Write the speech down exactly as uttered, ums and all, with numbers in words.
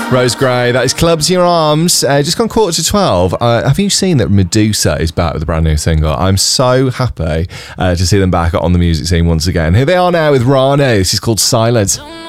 Rose Gray, that is Clubs Your Arms. Uh, just gone quarter to twelve. Uh, have you seen that Medusa is back with a brand new single? I'm so happy uh, to see them back on the music scene once again. Here they are now with Rane. This is called Silence.